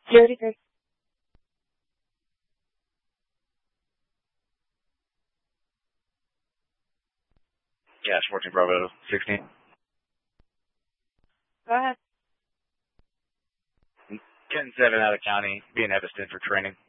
Security group. Yes, 14 Bravo 16. Go ahead. 10-7 out of county, being Evanston for training.